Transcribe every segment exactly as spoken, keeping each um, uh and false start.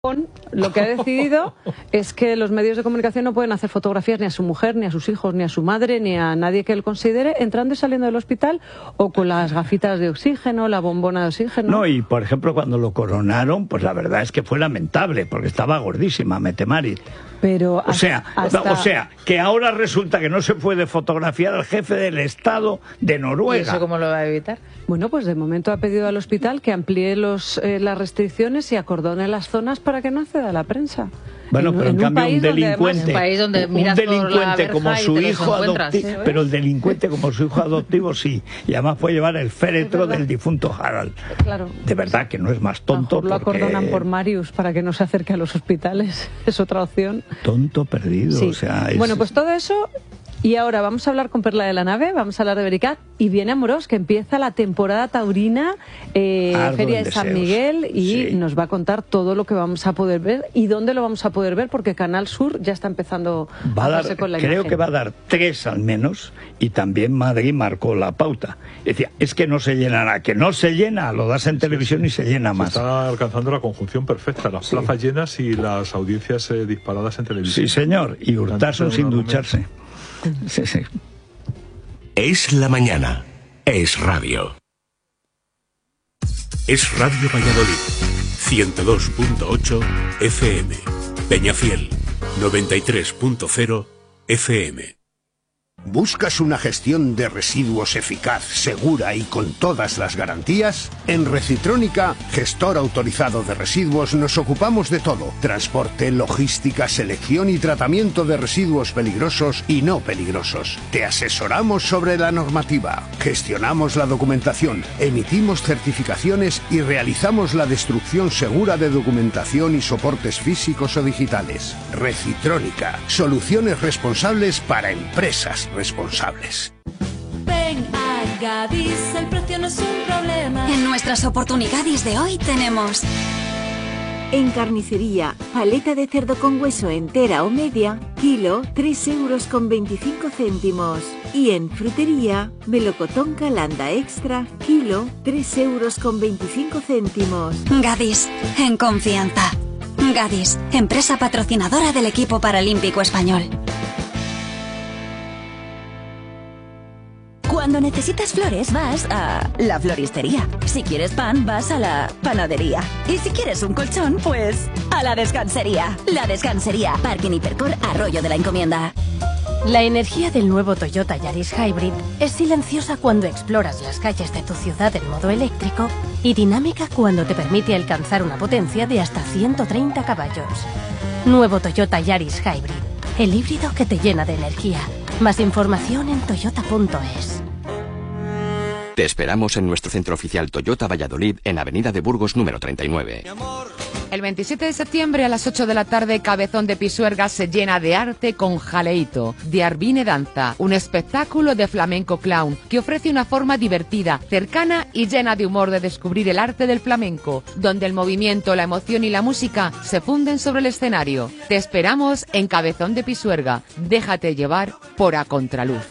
Lo que ha decidido es que los medios de comunicación no pueden hacer fotografías ni a su mujer, ni a sus hijos, ni a su madre, ni a nadie que él considere entrando y saliendo del hospital o con las gafitas de oxígeno, la bombona de oxígeno. No, y por ejemplo cuando lo coronaron, pues la verdad es que fue lamentable, porque estaba gordísima Metemari. Pero o sea, hasta... o sea, que ahora resulta que no se puede fotografiar al jefe del Estado de Noruega. ¿Y eso cómo lo va a evitar? Bueno, pues de momento ha pedido al hospital que amplíe los, eh, las restricciones y acordone las zonas para que no acceda a la prensa. Bueno, en, pero en, en cambio un, un delincuente, un, país donde un miras delincuente por como su hijo adoptivo, ¿sí? pero el delincuente como su hijo adoptivo sí, y además puede llevar el féretro del difunto Harald. Claro. De verdad que no es más tonto. Mejor lo porque... acordonan por Marius para que no se acerque a los hospitales, es otra opción. Tonto perdido, sí. o sea. Es... Bueno, pues todo eso. Y ahora vamos a hablar con Perla de la Nave, vamos a hablar de Vericat y viene Amorós, que empieza la temporada taurina, eh, Feria de San Miguel, y sí. nos va a contar todo lo que vamos a poder ver y dónde lo vamos a poder ver, porque Canal Sur ya está empezando va a dar, hacerse con la creo imagen. que va a dar tres al menos, y también Madrid marcó la pauta. Decía, es que no se llenará, que no se llena, lo das en televisión sí, y se llena se más. Está alcanzando la conjunción perfecta, las sí. plazas llenas y las audiencias eh, disparadas en televisión. Sí, señor, y Hurtasun sin ducharse. Sí, sí. Es la mañana. Es radio. Es Radio Valladolid. ciento dos punto ocho F M. Peñafiel. noventa y tres punto cero F M. ¿Buscas una gestión de residuos eficaz, segura y con todas las garantías? En Recitrónica, gestor autorizado de residuos, nos ocupamos de todo: transporte, logística, selección y tratamiento de residuos peligrosos y no peligrosos. Te asesoramos sobre la normativa, gestionamos la documentación, emitimos certificaciones y realizamos la destrucción segura de documentación y soportes físicos o digitales. Recitrónica, soluciones responsables para empresas responsables. Ven a Gadis, el precio no es un problema. En nuestras oportunidades de hoy tenemos... En carnicería, paleta de cerdo con hueso entera o media, kilo, tres euros con veinticinco céntimos. Y en frutería, melocotón Calanda Extra, kilo, tres euros con veinticinco céntimos. Gadis, en confianza. Gadis, empresa patrocinadora del equipo paralímpico español. Cuando necesitas flores, vas a la floristería. Si quieres pan, vas a la panadería. Y si quieres un colchón, pues a la descansería. La Descansería, Parking Hipercor, Arroyo de la Encomienda. La energía del nuevo Toyota Yaris Hybrid es silenciosa cuando exploras las calles de tu ciudad en modo eléctrico y dinámica cuando te permite alcanzar una potencia de hasta ciento treinta caballos. Nuevo Toyota Yaris Hybrid, el híbrido que te llena de energía. Más información en toyota punto es. Te esperamos en nuestro centro oficial Toyota Valladolid, en Avenida de Burgos número treinta y nueve. El veintisiete de septiembre a las ocho de la tarde, Cabezón de Pisuerga se llena de arte con Jaleito, de Arvine Danza, un espectáculo de flamenco clown que ofrece una forma divertida, cercana y llena de humor de descubrir el arte del flamenco, donde el movimiento, la emoción y la música se funden sobre el escenario. Te esperamos en Cabezón de Pisuerga. Déjate llevar por A Contraluz.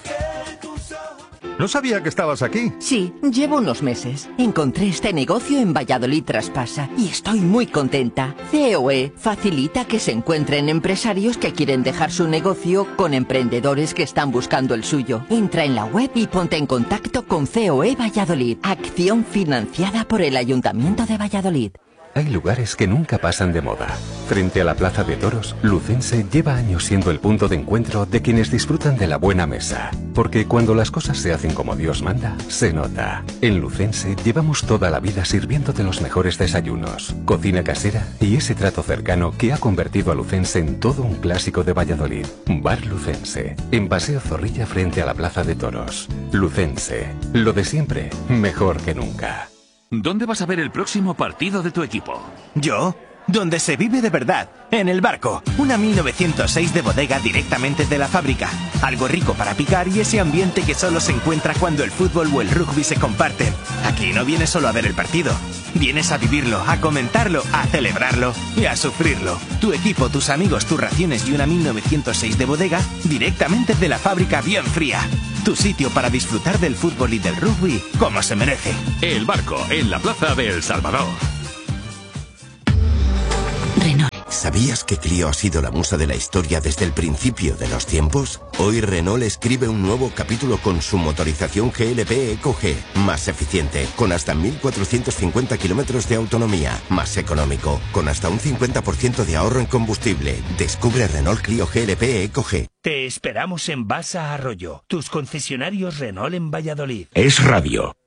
No sabía que estabas aquí. Sí, llevo unos meses. Encontré este negocio en Valladolid Traspasa y estoy muy contenta. C O E facilita que se encuentren empresarios que quieren dejar su negocio con emprendedores que están buscando el suyo. Entra en la web y ponte en contacto con C O E Valladolid. Acción financiada por el Ayuntamiento de Valladolid. Hay lugares que nunca pasan de moda. Frente a la Plaza de Toros, Lucense lleva años siendo el punto de encuentro de quienes disfrutan de la buena mesa. Porque cuando las cosas se hacen como Dios manda, se nota. En Lucense llevamos toda la vida sirviéndote los mejores desayunos, cocina casera y ese trato cercano que ha convertido a Lucense en todo un clásico de Valladolid. Bar Lucense, en Paseo Zorrilla frente a la Plaza de Toros. Lucense, lo de siempre, mejor que nunca. ¿Dónde vas a ver el próximo partido de tu equipo? ¿Yo? Donde se vive de verdad, en El Barco. Una mil novecientos seis de bodega directamente de la fábrica. Algo rico para picar y ese ambiente que solo se encuentra cuando el fútbol o el rugby se comparten. Aquí no vienes solo a ver el partido. Vienes a vivirlo, a comentarlo, a celebrarlo y a sufrirlo. Tu equipo, tus amigos, tus raciones y una mil novecientos seis de bodega directamente de la fábrica bien fría. Tu sitio para disfrutar del fútbol y del rugby como se merece. El Barco, en la plaza de El Salvador. ¿Sabías que Clio ha sido la musa de la historia desde el principio de los tiempos? Hoy Renault escribe un nuevo capítulo con su motorización G L P Eco G, más eficiente, con hasta mil cuatrocientos cincuenta kilómetros de autonomía, más económico, con hasta un cincuenta por ciento de ahorro en combustible. Descubre Renault Clio G L P Eco G. Te esperamos en Basa Arroyo, tus concesionarios Renault en Valladolid. Es radio.